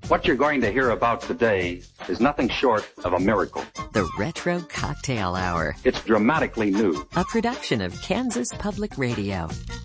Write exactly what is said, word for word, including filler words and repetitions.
What you're going to hear about today is nothing short of a miracle. The Retro Cocktail Hour. It's dramatically new. A production of Kansas Public Radio.